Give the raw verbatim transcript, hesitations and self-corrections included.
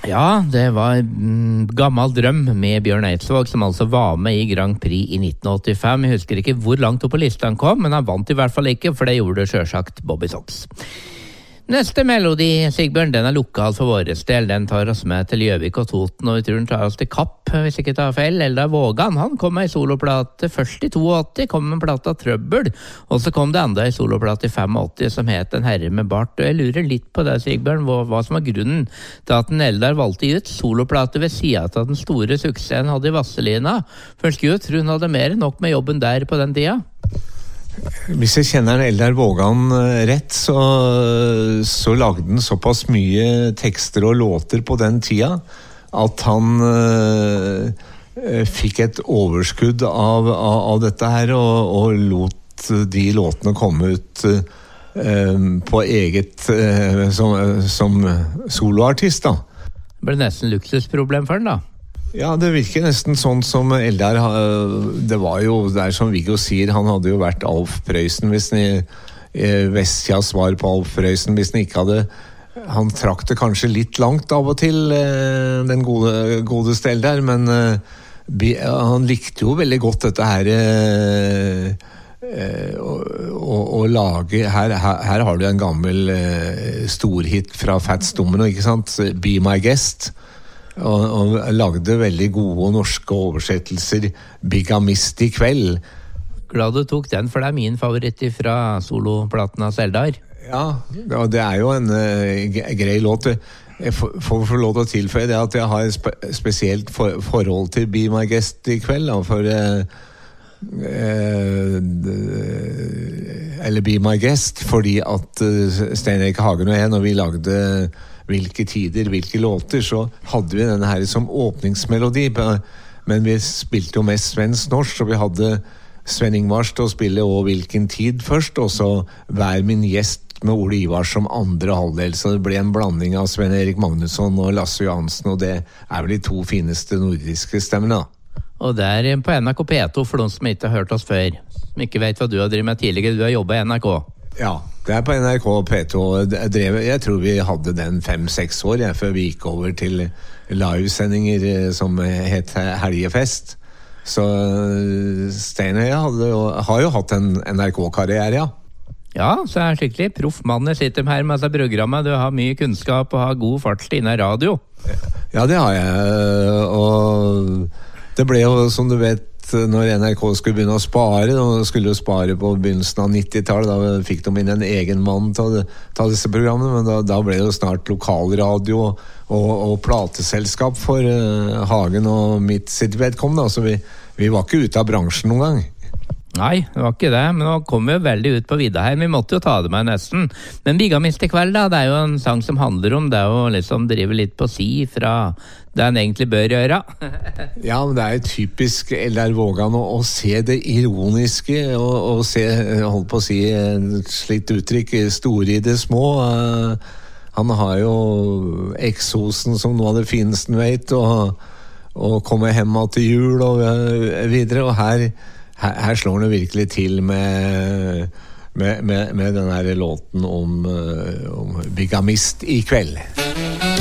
Ja, det var en gammel drøm med Bjørn Eidsvåg, som altså var med i Grand Prix i nitten åttifem. Jeg husker ikke hvor langt opp på lista han kom, men han vant i hvert fall ikke, for det gjorde selvsagt Bobby Sox. Neste melodi, Sigbjørn, den er lokal for våres del. Den tar oss med til Gjøvik og Toten, og vi tror den tar oss til Kapp, hvis ikke tar feil. Eldar Vågan, han kom med en soloplate først i åttito, kom med en plate av Trøbbel, og så kom det enda en soloplate i åttifem som het En herre med bart. Og jeg lurer litt på det, Sigbjørn, hva, hva som var grunnen til at den Eldar valgte ut soloplate ved siden av den store suksessen hadde i Vasselina. For jeg skulle jo tro hun hadde mer enn nok med jobben der på den tida. Hvis jeg kjenner Eldar Vågan rett, så, så lagde han såpass mye tekster og låter på den tida at han uh, fikk et overskudd av, av, av dette her og, og lot de låtene komme ut uh, på eget uh, som, som soloartist da. Det ble nesten luksusproblem for han da. Ja, det virker nesten sånn som Eldar, det var jo, det er som Viggo sier, han hadde jo vært Alf Prøysen hvis han, Vestjas svar på Alf Prøysen, hvis han ikke hadde, han trakk det kanskje litt langt av og til, den gode, godeste Eldar, men han likte jo veldig godt dette her, å, å, å lage, her, her, her har du en gammel storhit fra Fats Domino, ikke sant? Be My Guest. Og, og lagde veldig gode norske oversettelser. Bigamist i kveld. Glad du tok den, for det er min favoritt fra soloplaten av Eldar. Ja, det er jo en uh, grei låt. Jeg får, får lov til å tilføye det at jeg har et spe spesielt for forhold til Be My Guest i kveld, da, for uh, uh, eller Be My Guest, fordi at uh, Stein Erik Hagen og jeg, når vi lagde hvilke tider, hvilke låter, så hadde vi denne her som åpningsmelodi, men vi spilte jo mest svensk-norsk, så vi hadde Sven Ingvars til å spille og hvilken tid først, og så Vær min gjest med Ole Ivars som andre halvdel, så det ble en blanding av Sven Erik Magnusson og Lasse Johansen, og det er vel de to fineste nordiske stemmene da. Og der på N R K P to, for de som ikke har hørt oss før, som ikke vet hva du har drevet med tidligere, du har jobbet i N R K. Ja, det er på N R K P to. Jeg, drev, jeg tror vi hadde den fem-seks år jeg, før vi gikk over til livesendinger som het Helgefest. Så Stein og jeg hadde, har jo hatt en N R K-karriere, ja. Ja, så er skikkelig proffmann. Jeg sitter her med disse programmet. Du har mye kunnskap og har god fartstid innen radio. Ja, det har jeg. Og det ble jo, som du vet, når N R K skulle begynne å spare, og skulle jo spare på begynnelsen av nittitallet, da fikk de inn en egen mann til å ta disse programmene, men da, da ble det jo snart lokalradio og, og, og plateselskap for uh, Hagen og mitt sitt vedkommende, så vi, vi var ikke ute av bransjen noen gang. Nei, det var ikke det, men nå kom vi jo veldig ut på vidda her, vi måtte jo ta det med nesten. Men Bigamist i kveld da, det er jo en sang som handler om det å liksom drive litt på si fra det en egentlig bør gjøre. Ja, men det er jo typisk Eldar Vågan å, å se det ironiske, og, og se, holdt på å si, et slitt uttrykk, store i det små. Han har jo eksosen som noe av det fineste vet, og, og kommer hjem til jul og videre, og her Her, her slår han virkelig til med, med, med, med den her låten om, om Bigamist i kveld.